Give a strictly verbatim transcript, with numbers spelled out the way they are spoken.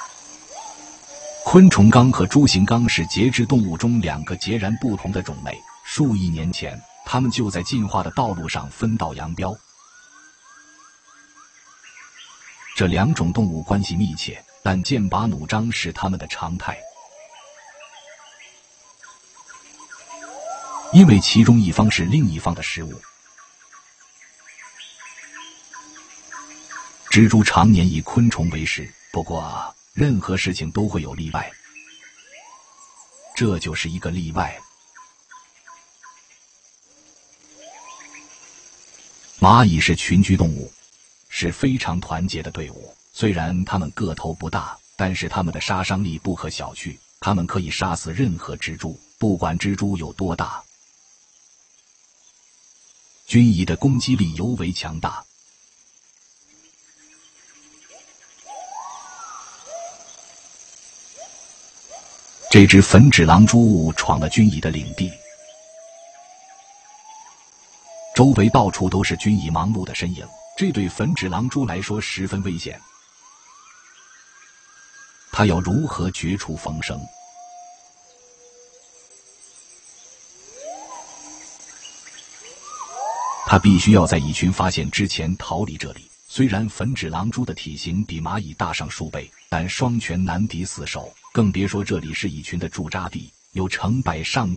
昆虫纲和蛛形纲是节肢动物中两个截然不同的种类，数亿年前，它们就在进化的道路上分道扬镳。这两种动物关系密切，但剑拔弩张是它们的常态。因为其中一方是另一方的食物。蜘蛛常年以昆虫为食，不过任何事情都会有例外，这就是一个例外。蚂蚁是群居动物，是非常团结的队伍。虽然它们个头不大，但是它们的杀伤力不可小觑，它们可以杀死任何蜘蛛，不管蜘蛛有多大。军蚁的攻击力尤为强大。这只粉指狼蛛闯了军蚁的领地，周围到处都是军蚁忙碌的身影，这对粉指狼蛛来说十分危险。它要如何绝处逢生？它必须要在蚁群发现之前逃离这里。虽然粉指狼蛛的体型比蚂蚁大上数倍，但双拳难敌四手，更别说这里是蚁群的驻扎地，有成百上